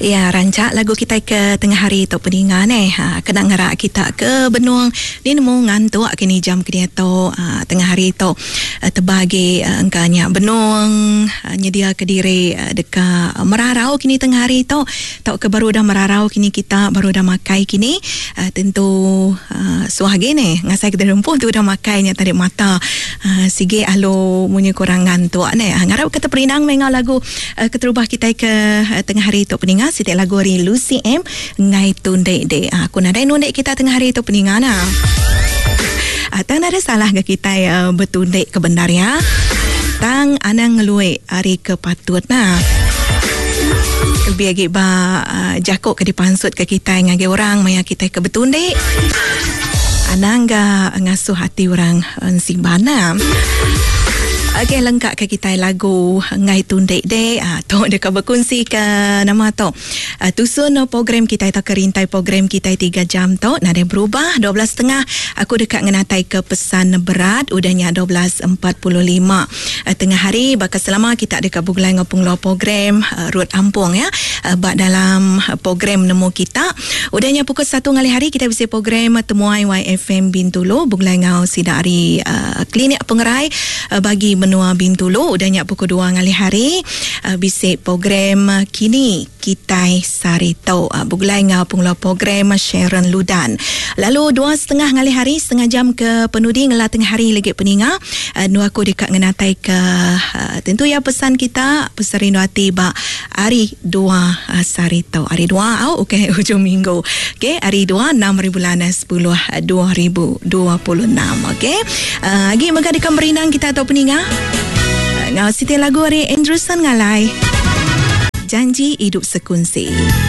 Ya, rancak lagu kita ke tengah hari tu peningan kena ngarak kita ke benung ni nemu ngantuk kini jam kini tu tengah hari tu terbagi engkanya benung nyedia ke diri dekat merarau kini tengah hari tu tak ke baru dah merarau kini kita baru dah makai kini tentu suahge ni ngasai kita rempuh tu dah makainya tadi mata sige alo munyi kurang ngantuk ni ngarap kata perinang mengal lagu keterubah kita ke tengah hari tu peningan setiap lagu hari Lucy M ngai tundek de aku nadai nundek kita tengah hari tu peningan tang ada salah ke kita bertundek ke benar ya tang anang ngelue hari ke patut biar giba jakok ke dipansut ke kita ngage orang maya kita ke bertundek anang ga ngasuh hati orang simbana. Okey, lengkap ke kita lagu ngai tundek de tu dekat berkongsi ke nama tu tusun program kita itu kerintai program kita 3 jam tu nak ada berubah 12.30 aku dekat ngenatai ke pesan berat udahnya 12.45 tengah hari bakal selama kita dekat bugulai ngopung lo program Rut Ampung ya bak dalam program nemu kita udahnya pukul 1 ngali hari kita bisa program temuai YFM Bintulu bugulai ngau sidari klinik pengerai bagi menua Bintulu udahnya pukul 2 ngali hari bisik program kini Kitai Sarito bugulai ngau punglo program Sharon Ludan lalu 2.30 ngali hari setengah jam ke penudi ngelah tengah hari lagi peninga nu aku dekat ngenatai ke tentu ya pesan kita pesan rindu hati bak hari 2 Sarito hari 2 okey hujung minggu okey hari 2 6 bulan 10 2026 okey lagi maka dekat berinang kita atau peninga ngau siti lagu hari Andrewson ngalai janji hidup sekongsi.